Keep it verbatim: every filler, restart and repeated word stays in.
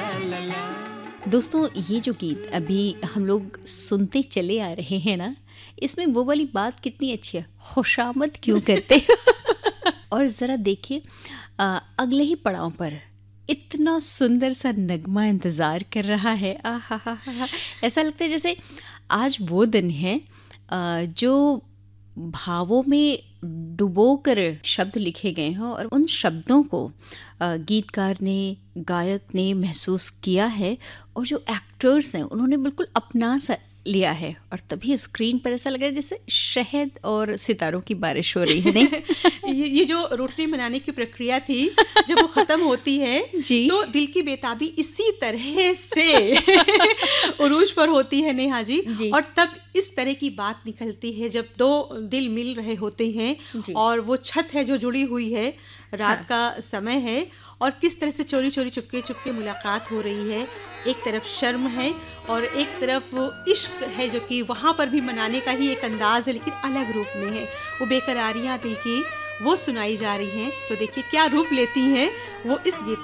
दोस्तों, ये जो गीत अभी हम लोग सुनते चले आ रहे हैं ना, इसमें वो वाली बात कितनी अच्छी है, खुशामद क्यों करते और ज़रा देखिए अगले ही पड़ाव पर इतना सुंदर सा नगमा इंतज़ार कर रहा है। आ हा हा हा, ऐसा लगता है जैसे आज वो दिन है जो भावों में डुबो कर शब्द लिखे गए हैं और उन शब्दों को गीतकार ने, गायक ने महसूस किया है और जो एक्टर्स हैं उन्होंने बिल्कुल अपना सा लिया है और तभी स्क्रीन पर ऐसा लग रहा है जैसे शहद और सितारों की बारिश हो रही है। नहीं ये, ये जो रोटनी बनाने की प्रक्रिया थी जब वो ख़त्म होती है जी। तो दिल की बेताबी इसी तरह से उरूज पर होती है नेहा जी, जी और तब इस तरह की बात निकलती है जब दो दिल मिल रहे होते हैं और वो छत है जो जुड़ी हुई है, रात हाँ। का समय है और किस तरह से चोरी चोरी चुपके चुपके मुलाकात हो रही है। एक तरफ शर्म है और एक तरफ वो इश्क है जो कि वहाँ पर भी मनाने का ही एक अंदाज़ है लेकिन अलग रूप में है। वो बेकरारियाँ दिल की वो सुनाई जा रही हैं, तो देखिए क्या रूप लेती हैं वो इस गीत